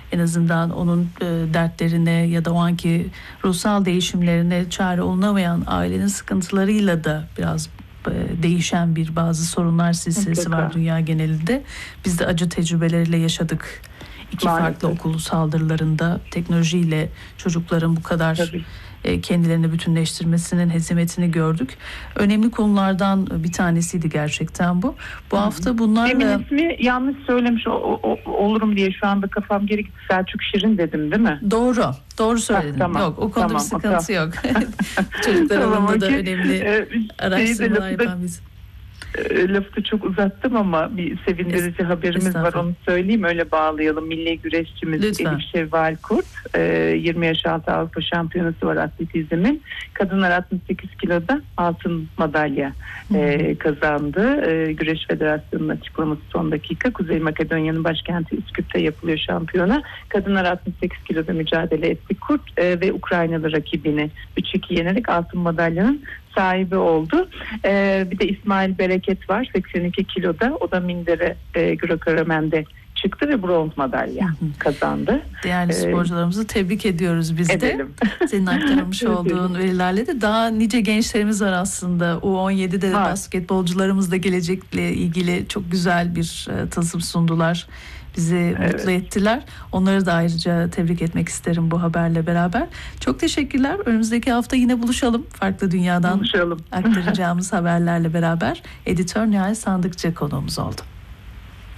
en azından onun dertlerine ya da o anki ruhsal değişimlerine çare olunamayan ailenin sıkıntılarıyla da biraz değişen bazı sorunlar silsilesi var dünya genelinde. Biz de acı tecrübeleriyle yaşadık. İki farklı okul saldırılarında teknolojiyle çocukların bu kadar kendilerini bütünleştirmesinin hezimetini gördük. Önemli konulardan bir tanesiydi gerçekten bu. Bu hafta bunlarla... Demin ismi yanlış söylemiş olurum diye şu anda kafam geri gitti. Selçuk Şirin dedim değil mi? Doğru söyledin. Tamam, yok, o konuda bir sıkıntı yok. Çocuklar alanında da önemli araştırmalar yapan bizim. Lafı da çok uzattım ama bir sevindirici haberimiz var, onu söyleyeyim, öyle bağlayalım. Milli güreşçimiz Elif Şevval Kurt 20 yaş altı Avrupa Şampiyonası var atletizmin. Kadınlar 68 kiloda altın madalya kazandı. Güreş Federasyonu'nun açıklaması son dakika. Kuzey Makedonya'nın başkenti Üsküp'te yapılıyor şampiyona. Kadınlar 68 kiloda mücadele etti Kurt ve Ukraynalı rakibini 3-2 yenerek altın madalyanın sahibi oldu. Bir de İsmail Bereket var 82 kiloda, o da mindere Greco-Romen'de çıktı ve bronz madalya kazandı. Değerli sporcularımızı tebrik ediyoruz biz de. Senin aktarmış olduğun verilerle de daha nice gençlerimiz var aslında. U17'de basketbolcularımız da gelecekle ilgili çok güzel bir tasım sundular. Bizi mutlu ettiler. Onları da ayrıca tebrik etmek isterim bu haberle beraber. Çok teşekkürler. Önümüzdeki hafta yine buluşalım. Farklı dünyadan aktaracağımız haberlerle beraber. Editör Nihal Sandıkçı konuğumuz oldu.